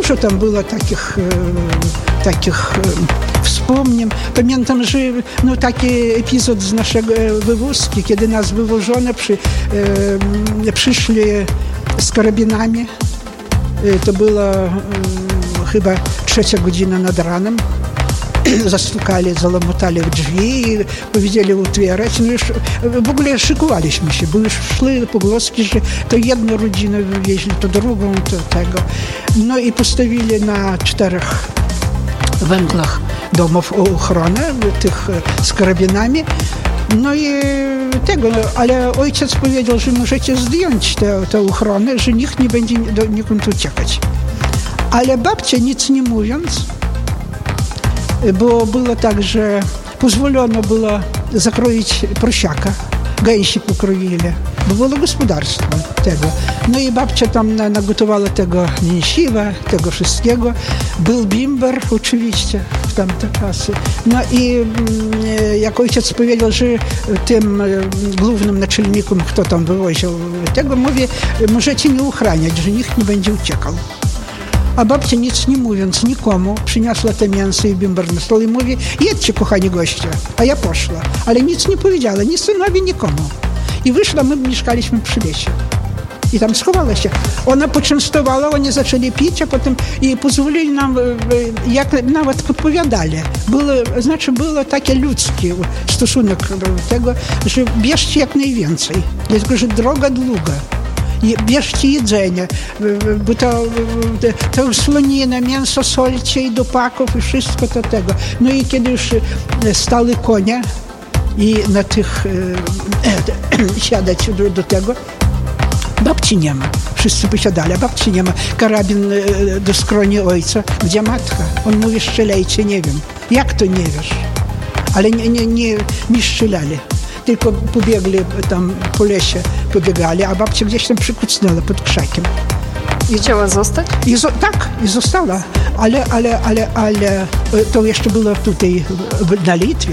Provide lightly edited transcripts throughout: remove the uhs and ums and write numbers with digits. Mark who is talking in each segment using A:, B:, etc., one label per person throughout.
A: Dużo tam było takich wspomnień. Pamiętam, że taki epizod z naszego wywózki, kiedy nas wywożono, przyszli z karabinami. To była chyba 3 godzina nad ranem. Zastukali, zaламутали w drzwi i powiedzieli otwierać. No już w ogóle szykowaliśmy się, bo już szły pogłoski, że to jedną rodzinę wywieźli, to drugą, to tego. No i postawili na 4 węglach domów ochrony, tych z karabinami. No i ale ojciec powiedział, że możecie zdjąć tę ochronę, że nikt nie będzie dokąd uciekać. Ale babcia, nic nie mówiąc, bo było tak, że pozwolono było zakroić prosiaka, gęsi pokroili, bo było gospodarstwo tego. No i babcia tam nagotowała tego mięsiwa, tego wszystkiego. Był bimber oczywiście w tamte czasy. No i jak ojciec powiedział, że tym głównym naczelnikom, kto tam wywoził tego, mówi, możecie nie ochraniać, że nikt nie będzie uciekał. A babcia, nic nie mówiąc nikomu, przyniosła te mięso i bimber na stол i mówi, jedźcie, kochani goście. A ja poszła. Ale nic nie powiedziała, ni synowi, nikomu. I wyszła, my mieszkaliśmy przy lesie. I tam schowała się. Ona poczęstowała, oni zaczęli pić, a potem i pozwolili nam, jak nawet podpowiadali. Było taki ludzki stosunek do tego, że bierzcie jak najwięcej. Dlatego, że droga długa. Bierzcie jedzenie, bo to słonina, mięso, solcie i do paków i wszystko to tego. No i kiedy już stały konie i na tych siadać do tego, babci nie ma. Wszyscy posiadali, a babci nie ma. Karabin do skroni ojca. Gdzie matka? On mówi, strzelajcie, nie wiem. Jak to nie wiesz? Ale nie strzelali. Tylko pobiegli tam po lesie, pobiegali, a babcia gdzieś tam przykucnęła pod krzakiem.
B: I chciała zostać?
A: Tak, i została. Ale to jeszcze było tutaj na Litwie,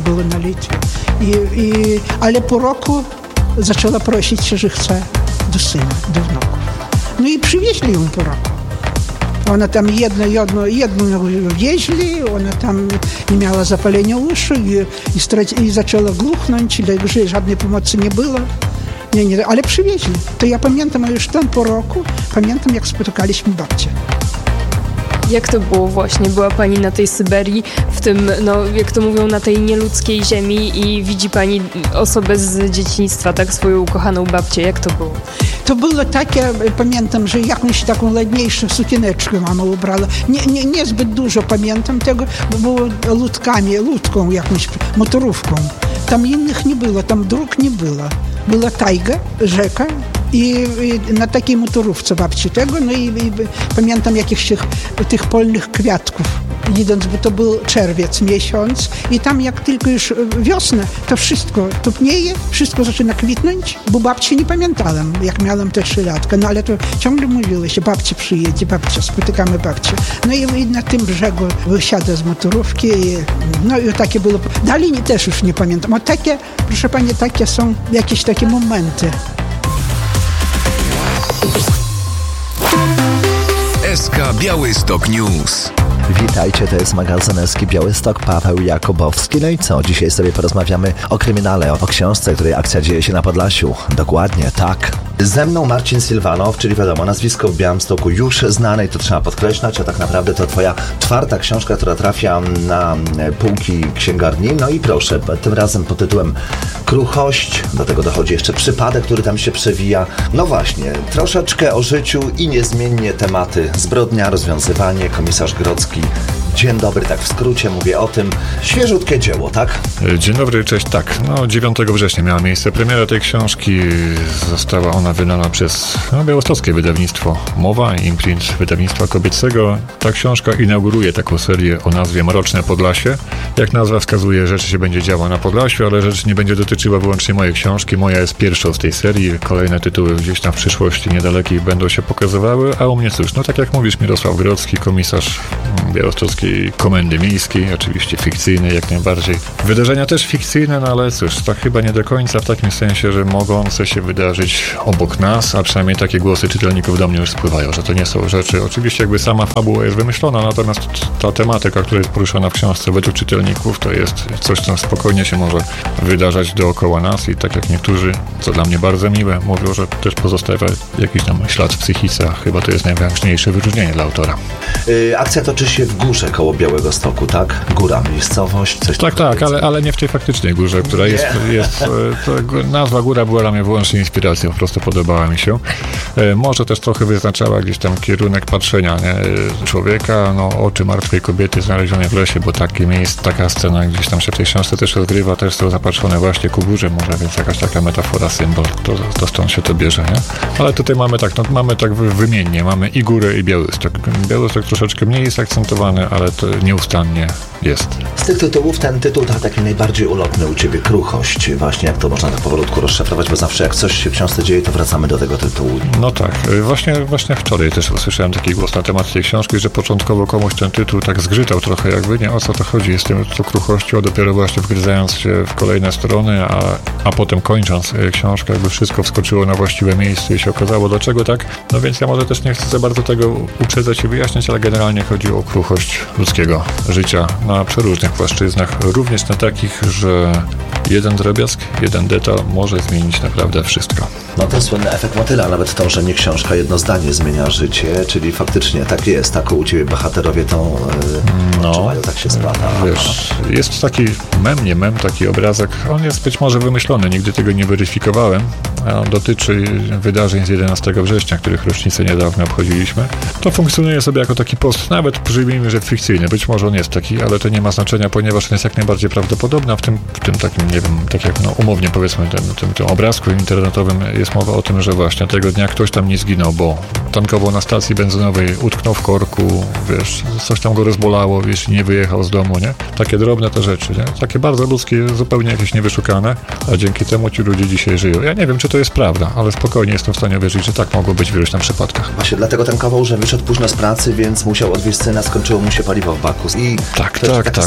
A: ale po roku zaczęła prosić się, że chce do syna, do wnuków. No i przywieźli ją po roku. Ona tam jedną wieźli, ona tam nie miała zapalenia uszu i zaczęła głuchnąć, że żadnej pomocy nie było. Nie, ale przywieźli. To ja pamiętam, a już tam po roku, pamiętam, jak spotykaliśmy babcię.
B: Jak to było właśnie? Była pani na tej Syberii, w tym, jak to mówią, na tej nieludzkiej ziemi i widzi pani osobę z dzieciństwa, tak, swoją ukochaną babcię. Jak to było?
A: To było takie, pamiętam, że jakąś taką ładniejszą sukieneczkę mama ubrała. Niezbyt dużo pamiętam tego, bo było łódką jakąś, motorówką. Tam innych nie było, tam dróg nie było. Była tajga, rzeka i na takiej motorówce babci tego, no i pamiętam jakichś tych polnych kwiatków, idąc, bo to był czerwiec miesiąc i tam jak tylko już wiosna, to wszystko topnieje, wszystko zaczyna kwitnąć, bo babci nie pamiętałem, jak miałem te 3 latka, no ale to ciągle mówiło się, babcia przyjedzie, spotykamy babcię. No i na tym brzegu wysiada z motorówki i takie było. Dalej też już nie pamiętam. O takie, proszę pani, takie są jakieś takie momenty.
C: SK Białystok News.
D: Witajcie, to jest magazyn SK Białystok, Paweł Jakubowski. No i co? Dzisiaj sobie porozmawiamy o kryminale, o książce, której akcja dzieje się na Podlasiu. Dokładnie, tak. Ze mną Marcin Silvanow, czyli wiadomo, nazwisko w Białymstoku już znane i to trzeba podkreślać, a tak naprawdę to twoja 4. książka, która trafia na półki księgarni. No i proszę, tym razem pod tytułem Kruchość, do tego dochodzi jeszcze przypadek, który tam się przewija. No właśnie, troszeczkę o życiu i niezmiennie tematy zbrodnia, rozwiązywanie, komisarz Grodzki. Dzień dobry, tak w skrócie mówię o tym. Świeżutkie dzieło, tak?
E: Dzień dobry, cześć, tak. 9 września miała miejsce premiera tej książki. Została ona wydana przez białostockie wydawnictwo Mowa, imprint wydawnictwa kobiecego. Ta książka inauguruje taką serię o nazwie Mroczne Podlasie. Jak nazwa wskazuje, rzecz się będzie działa na Podlasiu, ale rzecz nie będzie dotyczyła wyłącznie mojej książki. Moja jest pierwszą z tej serii. Kolejne tytuły gdzieś tam w przyszłości niedalekiej będą się pokazywały, a u mnie cóż, tak jak mówisz, Mirosław Grodzki, komisarz białostockiej Komendy Miejskiej, oczywiście fikcyjnej jak najbardziej. Wydarzenia też fikcyjne, ale cóż, to chyba nie do końca w takim sensie, że mogące się wydarzyć obok nas, a przynajmniej takie głosy czytelników do mnie już spływają, że to nie są rzeczy. Oczywiście jakby sama fabuła jest wymyślona, natomiast ta tematyka, która jest poruszona w książce według czytelników, to jest coś, co spokojnie się może wydarzać dookoła nas i tak jak niektórzy, co dla mnie bardzo miłe, mówią, że też pozostawia jakiś tam ślad w psychice, a chyba to jest najważniejsze wyróżnienie dla autora.
D: Akcja toczy się w górze koło Białegostoku, tak? Góra, miejscowość, coś
E: tak, ale nie w tej faktycznej górze, która jest nazwa góra była dla mnie wyłącznie inspiracją, po prostu podobała mi się. Może też trochę wyznaczała gdzieś tam kierunek patrzenia, nie? Człowieka, oczy martwej kobiety znalezione w lesie, bo takie miejsce, taka scena gdzieś tam się w tej książce też rozgrywa, też są zapatrzone właśnie ku górze, może więc jakaś taka metafora, symbol, to stąd się to bierze, nie? Ale tutaj mamy tak wymiennie, mamy i górę, i Białystok. Białystok troszeczkę mniej jest akcentowany, ale to nieustannie jest.
D: Z tych tytułów ten tytuł taki najbardziej ulotny u Ciebie, Kruchość. Właśnie jak to można tak powolutku rozszyfrować, bo zawsze jak coś się w książce dzieje, to wracamy do tego tytułu.
E: No tak. Właśnie wczoraj też usłyszałem taki głos na temat tej książki, że początkowo komuś ten tytuł tak zgrzytał trochę, jakby nie o co to chodzi. Z tym kruchością, dopiero właśnie wgryzając się w kolejne strony, a potem kończąc książkę, jakby wszystko wskoczyło na właściwe miejsce i się okazało, dlaczego tak. No więc ja może też nie chcę za bardzo tego uprzedzać i wyjaśniać, ale generalnie chodzi o kruchość ludzkiego życia na przeróżnych płaszczyznach, również na takich, że jeden drobiazg, jeden detal może zmienić naprawdę wszystko.
D: No ten słynny efekt motyla, nawet to, że nie książka, jedno zdanie zmienia życie, czyli faktycznie tak jest, tak u Ciebie bohaterowie tą odczuwają, tak się splata.
E: Wiesz, jest taki taki obrazek, on jest być może wymyślony, nigdy tego nie weryfikowałem, a on dotyczy wydarzeń z 11 września, których rocznicę niedawno obchodziliśmy. To funkcjonuje sobie jako taki post, nawet przyjmijmy, że fikcyjny, być może on jest taki, ale to nie ma znaczenia, ponieważ on jest jak najbardziej prawdopodobny, a w tym takim, nie wiem, tak jak umownie powiedzmy, tym obrazku internetowym jest mowa o tym, że właśnie tego dnia ktoś tam nie zginął, bo tankował na stacji benzynowej, utknął w korku, wiesz, coś tam go rozbolało, wiesz, nie wyjechał z domu, nie? Takie drobne te rzeczy, nie? Takie bardzo ludzkie, zupełnie jakieś niewyszukane, a dzięki temu ci ludzie dzisiaj żyją. Ja nie wiem, czy to jest prawda, ale spokojnie jestem w stanie wierzyć, że tak mogło być w iluś tam przypadkach.
D: Właśnie dlatego tankował, że wyszedł późno z pracy, więc musiał odwieźć syna, skończyło mu się paliwo w baku. I
E: tak.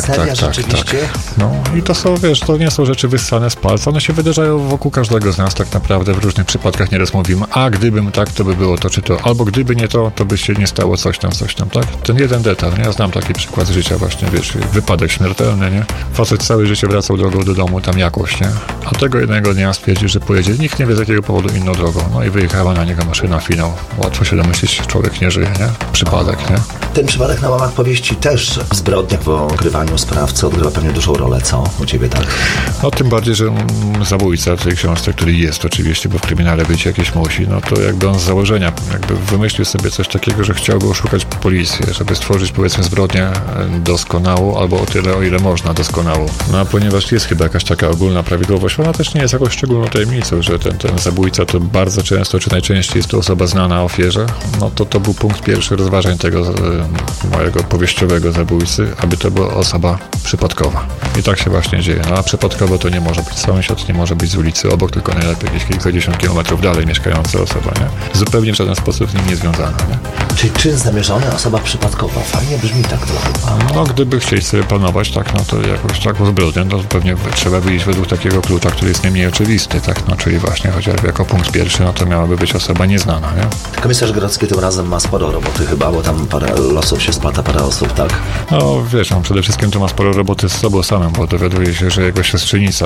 E: No i to są, wiesz, to nie są rzeczy wyssane z palca, one się wydarzają wokół każdego z nas tak naprawdę w różnych przypadkach, nieraz mówimy, a gdybym tak, to by było to czy to, albo gdyby nie to, to by się nie stało coś tam, tak? Ten jeden detal, nie? Ja znam taki przykład z życia właśnie, wiesz, wypadek śmiertelny, nie? Facet całe życie wracał drogą do domu tam jakoś, nie? A tego jednego dnia stwierdził, że pojedzie, nikt nie wie z jakiego powodu inną drogą, no i wyjechała na niego maszyna, finał. Łatwo się domyślić, człowiek nie żyje, nie? Przypadek, nie?
D: Ten przypadek na łamach powieści też w zbrodniach, w okrywaniu sprawcy odgrywa pewnie dużą rolę, co? U Ciebie tak?
E: No tym bardziej, że zabójca w tej książce, który jest oczywiście, bo w kryminale być jakieś musi, no to jakby on z założenia jakby wymyślił sobie coś takiego, że chciałby oszukać policję, żeby stworzyć powiedzmy zbrodnię doskonałą, albo o tyle, o ile można doskonałą. No a ponieważ jest chyba jakaś taka ogólna prawidłowość, ona też nie jest jakąś szczególną tajemnicą, że ten zabójca to bardzo często, czy najczęściej jest to osoba znana ofierze, no to był punkt pierwszy rozważań tego mojego powieściowego zabójcy, aby to była osoba przypadkowa. I tak się właśnie dzieje. No a przypadkowo to nie może być sąsiad, nie może być z ulicy obok, tylko najlepiej gdzieś kilkadziesiąt kilometrów dalej mieszkająca osoba, nie? Zupełnie w żaden sposób z nim niezwiązana, nie?
D: Czyli czyn zamierzony, osoba przypadkowa. Fajnie brzmi tak trochę.
E: No gdyby chcieć sobie planować, tak, no to jakąś taką zbrodnię, to pewnie trzeba wyjść według takiego klucza, który jest najmniej oczywisty, tak, no czyli właśnie chociażby jako punkt pierwszy, no to miałaby być osoba nieznana, nie?
D: Komisarz Grodzki tym razem ma sporo roboty chyba, bo tam parę losów się splata, parę osób, tak?
E: No wiesz, on przede wszystkim to ma sporo roboty z sobą samym, bo dowiaduje się, że jego siostrzenica,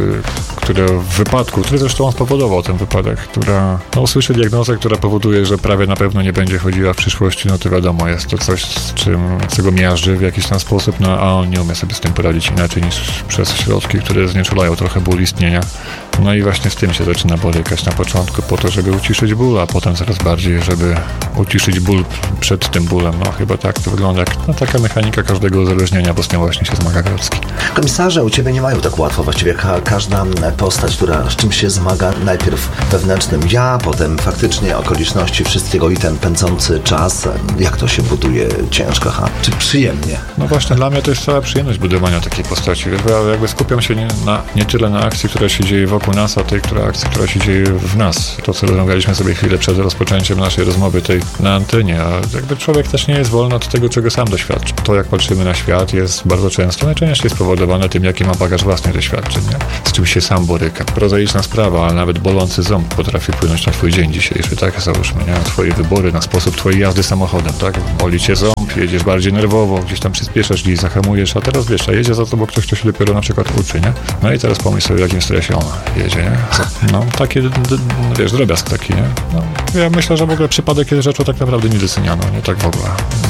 E: która w wypadku, który zresztą on spowodował ten wypadek, która usłyszy diagnozę, która powoduje, że prawie na pewno nie będzie chodziła w przyszłości, no to wiadomo, jest to coś, co go miażdży w jakiś tam sposób, no a on nie umie sobie z tym poradzić inaczej niż przez środki, które znieczulają trochę ból istnienia. No i właśnie z tym się zaczyna borykać na początku po to, żeby uciszyć ból, a potem coraz bardziej, żeby uciszyć ból przed tym bólem. No chyba tak to wygląda, jak taka mechanika każdego uzależnienia, bo z nią właśnie się zmaga Grodzki.
D: Komisarze u Ciebie nie mają tak łatwo, właściwie każda postać, która z czymś się zmaga, najpierw wewnętrznym ja, potem faktycznie okoliczności wszystkiego i ten pędzący czas. Jak to się buduje ciężko, czy przyjemnie?
E: No właśnie, dla mnie to jest cała przyjemność budowania takiej postaci, bo ja jakby skupiam się nie tyle na akcji, która się dzieje wokół nas, a tej akcji, która się dzieje w nas. To, co rozmawialiśmy sobie chwilę przed rozpoczęciem naszej rozmowy tej na antenie, a jakby człowiek też nie jest wolny od tego, czego sam doświadczy. To, jak patrzymy na świat, jest bardzo często, najczęściej spowodowane tym, jaki ma bagaż własnych doświadczeń, nie? Z czym się sam boryka. Prozaiczna sprawa, ale nawet bolący ząb potrafi wpłynąć na twój dzień dzisiejszy, tak? Załóżmy, nie? Na twoje wybory, na sposób twojej jazdy samochodem, tak? Boli cię ząb, jedziesz bardziej nerwowo, gdzieś tam przyspieszasz, gdzieś zahamujesz, a teraz wiesz, a jedzie za tobą ktoś, kto się dopiero na przykład uczy, nie? No i teraz pomyśl sobie, w jakim stresie ona jedzie, nie? No, taki, wiesz, drobiazg taki, nie? No, ja myślę, że w ogóle przypadek jest rzeczą tak naprawdę niedocenianą, nie? Tak w ogóle.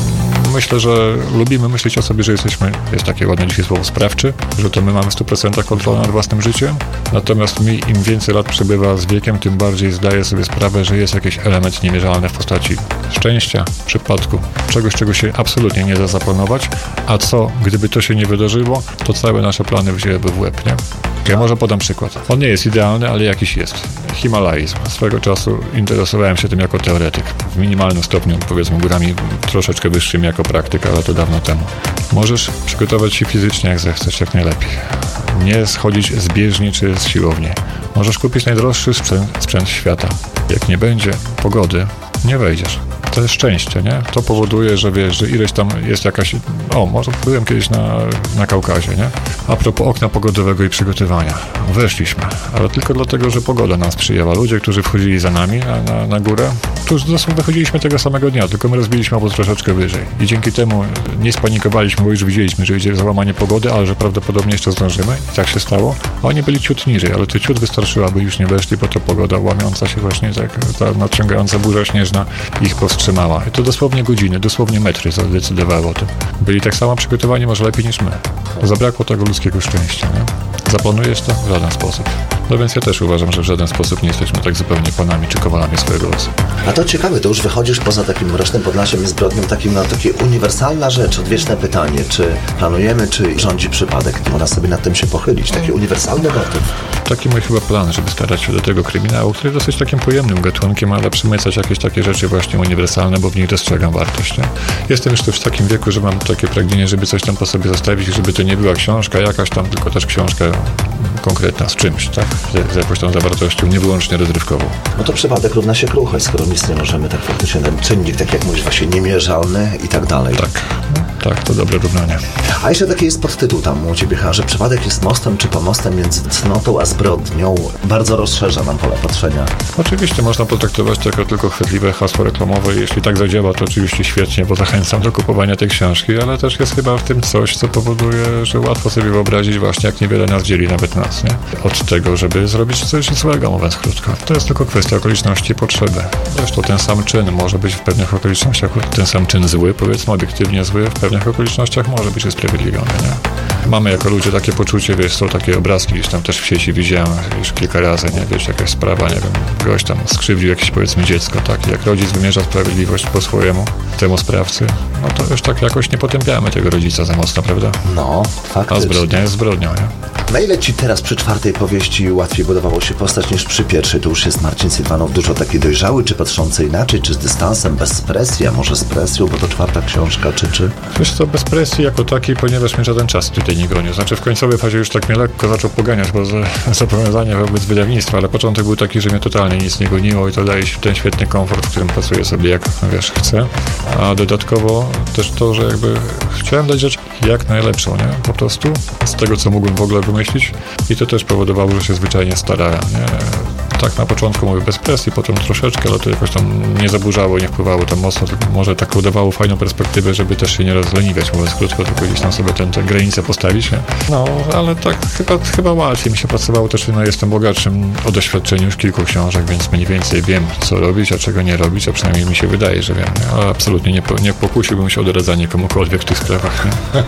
E: Myślę, że lubimy myśleć o sobie, że jesteśmy, jest takie ładne dzisiaj słowo, sprawczy, że to my mamy 100% kontrolę nad własnym życiem, natomiast im więcej lat przebywa z wiekiem, tym bardziej zdaję sobie sprawę, że jest jakiś element niemierzalny w postaci szczęścia, przypadku, czegoś, czego się absolutnie nie da zaplanować, a co, gdyby to się nie wydarzyło, to całe nasze plany wzięłyby w łeb, nie? Ja może podam przykład. On nie jest idealny, ale jakiś jest. Himalaizm. Swego czasu interesowałem się tym jako teoretyk. W minimalnym stopniu, powiedzmy górami troszeczkę wyższym jako praktyk, ale to dawno temu. Możesz przygotować się fizycznie jak zechcesz, jak najlepiej. Nie schodzić z bieżni czy z siłowni. Możesz kupić najdroższy sprzęt świata. Jak nie będzie pogody, nie wejdziesz. To jest szczęście, nie? To powoduje, że wiesz, że ileś tam jest jakaś... może byłem kiedyś na Kaukazie, nie? A propos okna pogodowego i przygotowania. Weszliśmy, ale tylko dlatego, że pogoda nam sprzyjała. Ludzie, którzy wchodzili za nami na górę, to już dosłownie wychodziliśmy tego samego dnia, tylko my rozbiliśmy obóz troszeczkę wyżej. I dzięki temu nie spanikowaliśmy, bo już widzieliśmy, że idzie załamanie pogody, ale że prawdopodobnie jeszcze zdążymy. I tak się stało. A oni byli ciut niżej, ale ty ciut wystarczyło, aby już nie weszli, bo to pogoda łamiąca się właśnie, ta nadciągająca burza śnieżna ich powstrzymała. I to dosłownie godziny, dosłownie metry zadecydowały o tym. Byli tak samo przygotowani, może lepiej niż my. Zabrakło tego ludzkiego szczęścia, nie? Zaplanujesz to? W żaden sposób. No więc ja też uważam, że w żaden sposób nie jesteśmy tak zupełnie panami czy kowalami swojego losu.
D: A to ciekawe, to już wychodzisz poza takim mrocznym Podlasiem i zbrodnią, takie uniwersalna rzecz, odwieczne pytanie, czy planujemy, czy rządzi przypadek. Można sobie nad tym się pochylić, taki uniwersalny motyw.
E: Taki mój chyba plan, żeby starać się do tego kryminału, który jest dosyć takim pojemnym gatunkiem, ale przemycać jakieś takie rzeczy właśnie uniwersalne, bo w nich dostrzegam wartość, nie? Jestem już też w takim wieku, że mam takie pragnienie, żeby coś tam po sobie zostawić, żeby to nie była książka jakaś tam, tylko też książka konkretna z czymś, tak? Z jakąś tam zawartością, nie wyłącznie rozrywkową.
D: No to przypadek równa się kruchość, skoro nic nie możemy, tak faktycznie ten czynnik, tak jak mówisz, właśnie niemierzalny i tak dalej.
E: Tak, to dobre równanie.
D: A jeszcze taki jest podtytuł tam u Ciebie, że przypadek jest mostem czy pomostem między cnotą a zbrodnią. Bardzo rozszerza nam pole patrzenia.
E: Oczywiście można potraktować to jako tylko chwytliwe hasło reklamowe. Jeśli tak zadziała, to oczywiście świetnie, bo zachęcam do kupowania tej książki, ale też jest chyba w tym coś, co powoduje, że łatwo sobie wyobrazić właśnie, jak niewiele nas dzieli, nawet nas, nie? Od tego, żeby zrobić coś złego, mówiąc krótko. To jest tylko kwestia okoliczności i potrzeby. Zresztą ten sam czyn może być w pewnych okolicznościach, ten sam czyn zły, powiedzmy obiektywnie zły, w pewnych okolicznościach może być usprawiedliwiony, nie? Mamy jako ludzie takie poczucie, wiesz, są takie obrazki, gdzieś tam też w sieci widziałem już kilka razy, nie, wiesz, jakaś sprawa, nie wiem, gość tam skrzywdził jakieś, powiedzmy, dziecko, tak, jak rodzic wymierza sprawiedliwość po swojemu temu sprawcy, no to już tak jakoś nie potępiamy tego rodzica za mocno, prawda?
D: No, faktycznie.
E: A zbrodnia jest zbrodnią, nie?
D: Na ile Ci teraz przy czwartej powieści łatwiej budowało się postać niż przy pierwszej? To już jest Marcin Sylwanow dużo taki dojrzały, czy patrzący inaczej, czy z dystansem, bez presji, a może z presją, bo to czwarta książka, czy?
E: Wiesz co, bez presji jako takiej, ponieważ mnie żaden czas tutaj nie gonił. Znaczy w końcowej fazie już tak mnie lekko zaczął poganiać, bo zobowiązania wobec wydawnictwa, ale początek był taki, że mnie totalnie nic nie goniło i to daje się ten świetny komfort, w którym pracuję sobie jak, wiesz, chcę. A dodatkowo też to, że jakby chciałem dać rzecz jak najlepszą, nie? Po prostu z tego, co mógłbym w ogóle wymyślić i to też powodowało, że się zwyczajnie starałem, nie? Tak na początku mówię bez presji, potem troszeczkę, ale to jakoś tam nie zaburzało, nie wpływało tam mocno, może tak udawało fajną perspektywę, żeby też się nie rozleniwiać, mówiąc krótko, tylko gdzieś tam sobie tę granicę postawić, nie? No, ale tak chyba łatwiej mi się pracowało też, no jestem bogatszym o doświadczeniu już kilku książek, więc mniej więcej wiem, co robić, a czego nie robić, a przynajmniej mi się wydaje, że wiem, nie? Ale absolutnie nie pokusiłbym się o doradzanie komukolwiek w tych sprawach, nie?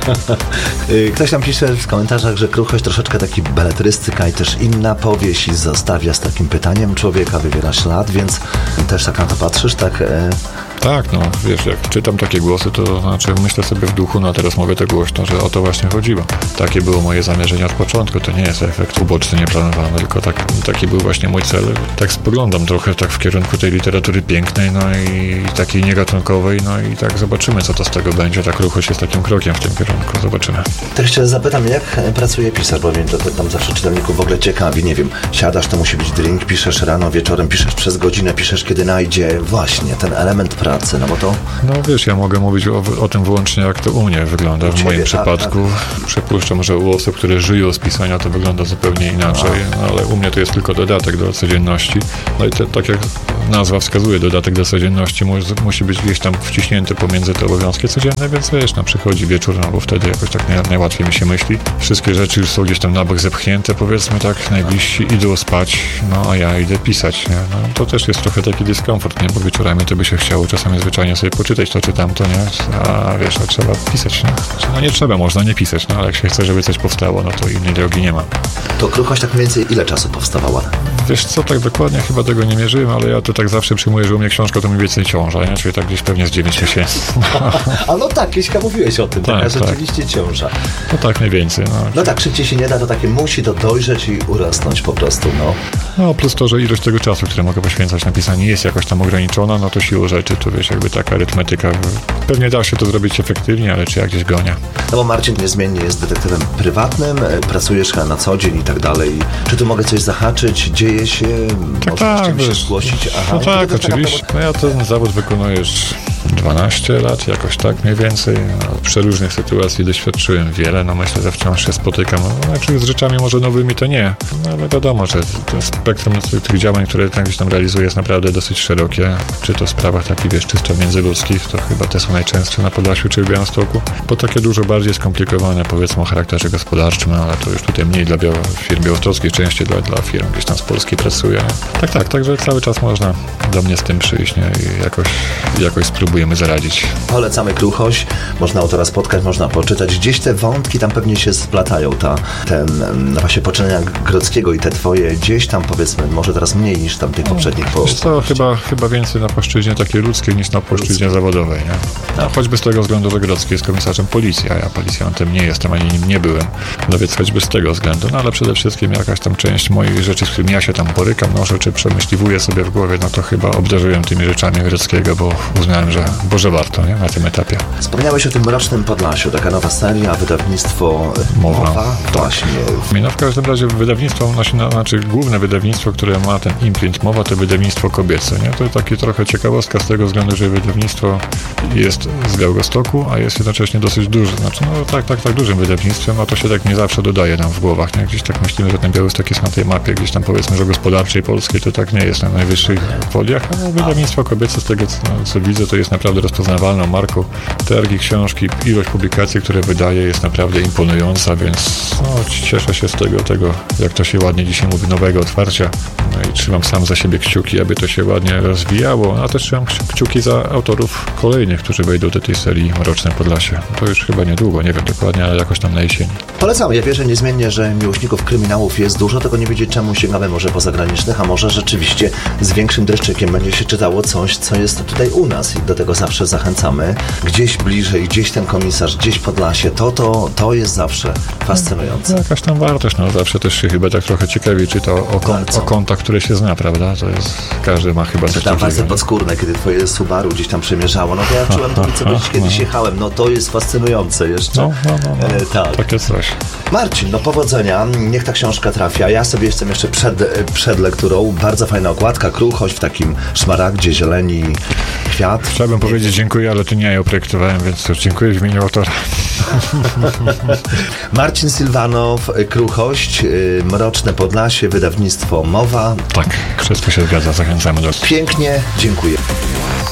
D: Ktoś tam pisze w komentarzach, że Kruchość troszeczkę taki beletrystyka i też inna powieść i zostawia z takim pytaniem człowieka, wywiera ślad, więc też tak na to patrzysz, tak?
E: Tak, no wiesz, jak czytam takie głosy, to znaczy myślę sobie w duchu, no a teraz mówię to głośno, że o to właśnie chodziło. Takie było moje zamierzenie od początku, to nie jest efekt uboczny, nieplanowany, tylko taki był właśnie mój cel. Tak spoglądam trochę tak w kierunku tej literatury pięknej, no i takiej niegatunkowej, no i tak zobaczymy, co to z tego będzie. Ta Kruchość jest takim krokiem w tym kierunku, zobaczymy.
D: Tak jeszcze zapytam, jak pracuje pisarz, bo wiem, to tam zawsze czytelników w ogóle ciekawi, nie wiem, siadasz, to musi być drink, piszesz rano, wieczorem, piszesz przez godzinę, piszesz kiedy najdzie, właśnie, ten element pracy pracy, no bo to...
E: No wiesz, ja mogę mówić o tym wyłącznie, jak to u mnie wygląda. W moim przypadku przypuszczam, że u osób, które żyją z pisania, to wygląda zupełnie inaczej, no, ale u mnie to jest tylko dodatek do codzienności. No i tak jak nazwa wskazuje, dodatek do codzienności musi być gdzieś tam wciśnięty pomiędzy te obowiązki codzienne, więc wiesz, przychodzi wieczór, no bo wtedy jakoś tak najłatwiej mi się myśli. Wszystkie rzeczy już są gdzieś tam na bok zepchnięte, powiedzmy tak, najbliżsi idą spać, no a ja idę pisać, nie? No to też jest trochę taki dyskomfort, nie? Bo wieczorami to by się chciało czasami zwyczajnie sobie poczytać to czy tamto, nie? A wiesz, a trzeba pisać, nie? No nie trzeba, można nie pisać, no ale jak się chce, żeby coś powstało, no to innej drogi nie ma.
D: To Kruchość tak mniej więcej ile czasu powstawała?
E: Wiesz co, tak dokładnie chyba tego nie mierzyłem, ale ja to tak zawsze przyjmuję, że u mnie książka to mniej więcej ciąża, nie? Czyli tak gdzieś pewnie z 9 miesięcy.
D: A no tak, kiedyś mówiłeś o tym, taka rzeczywiście ciąża.
E: No tak mniej więcej.
D: No tak, szybciej się nie da, to takie musi to dojrzeć i urosnąć po prostu, no.
E: No plus to, że ilość tego czasu, który mogę poświęcać na pisanie jest jakoś tam ograniczona, no to siłą rzeczy, to wiesz, jakby taka arytmetyka, pewnie da się to zrobić efektywnie, ale czy ja gdzieś gonię.
D: No bo Marcin niezmiennie jest detektywem prywatnym, pracujesz na co dzień i tak dalej. Czy tu mogę coś zahaczyć? Dzieje się? Możesz się zgłosić? Aha,
E: no tak, oczywiście. No ja ten zawód wykonuję już 12 lat, jakoś tak mniej więcej. No, przeróżnych sytuacji doświadczyłem wiele, no myślę, że wciąż się spotykam. No, z rzeczami może nowymi to nie, no, ale wiadomo, że to spektrum tych działań, które gdzieś tam realizuję, jest naprawdę dosyć szerokie. Czy to w sprawach takich, wiesz, czysto międzyludzkich, to chyba te są najczęstsze na Podlasiu czy w Białymstoku, bo takie dużo bardziej skomplikowane, powiedzmy o charakterze gospodarczym, ale to już tutaj mniej dla firm białostockiej, częściej dla firm gdzieś tam z Polski pracuje. Także cały czas można do mnie z tym przyjść, nie? I jakoś spróbujemy zaradzić.
D: Polecamy Kruchość, można autora spotkać, można poczytać. Gdzieś te wątki tam pewnie się splatają, no właśnie poczynania Grodzkiego i te twoje gdzieś tam, powiedzmy, może teraz mniej niż tam tych poprzednich.
E: Wiesz co, chyba więcej na płaszczyźnie takiej ludzkiej niż na płaszczyźnie zawodowej, nie? No, choćby z tego względu, że Grodzki jest komisarzem policji, a ja policjantem nie jestem, ani nim nie byłem. No więc choćby z tego względu, no ale przede wszystkim jakaś tam część moich rzeczy, z którymi ja się tam borykam, noszę czy przemyśliwuję sobie w głowie, no to chyba obdarzyłem tymi rzeczami Grodzkiego, bo uznałem, że warto, nie? Na tym etapie.
D: Wspomniałeś o tym Mrocznym Podlasiu, taka nowa seria, wydawnictwo Mowa. Właśnie.
E: No w każdym razie wydawnictwo, główne wydawnictwo, które ma ten imprint Mowa, to wydawnictwo kobiece, nie? To taki trochę ciekawostka z tego względu, że wydawnictwo jest z Białegostoku, a jest jednocześnie dosyć duży, tak dużym wydawnictwem, no to się tak nie zawsze dodaje nam w głowach, nie? Gdzieś tak myślimy, że ten Białystok jest na tej mapie, gdzieś tam powiedzmy, że gospodarczej polskiej, to tak nie jest na najwyższych foliach, a wydawnictwo kobiece, z tego co widzę, to jest naprawdę rozpoznawalną marką. Targi, książki, ilość publikacji, które wydaje, jest naprawdę imponująca, więc cieszę się z tego, jak to się ładnie dzisiaj mówi, nowego otwarcia. No i trzymam sam za siebie kciuki, aby to się ładnie rozwijało, a też trzymam kciuki za autorów kolejnych, którzy wejdą do tej serii Mroczne Podlasie. To już chyba niedługo, nie wiem dokładnie, ale jakoś tam na jesieni.
D: Polecam, ja wierzę niezmiennie, że miłośników kryminałów jest dużo, tylko nie wiedzieć czemu sięgamy może po zagranicznych, a może rzeczywiście z większym dreszczykiem będzie się czytało coś, co jest tutaj u nas i do tego zawsze zachęcamy. Gdzieś bliżej, gdzieś ten komisarz, gdzieś Podlasie, to jest zawsze fascynujące.
E: Jakaś tam wartość, zawsze też się chyba tak trochę ciekawie czyta o kątach, które się zna, prawda? To jest, każdy ma chyba coś
D: tam warstwy podskórne, kiedy twoje Subaru gdzieś tam przemierzało, to ja czułem to, co kiedyś jechałem, to jest fascynujące jeszcze. Tak.
E: Takie coś.
D: Marcin, powodzenia, niech ta książka trafia. Ja sobie jestem jeszcze przed lekturą. Bardzo fajna okładka, Kruchość w takim szmaragdzie, zieleni, kwiat.
E: Chciałbym powiedzieć dziękuję, ale to nie ja ją projektowałem, więc już dziękuję w imieniu autora.
D: Marcin Sylwanow, Kruchość, Mroczne Podlasie, wydawnictwo Mowa.
E: Tak, wszystko się zgadza, zachęcamy do...
D: Pięknie, dziękuję.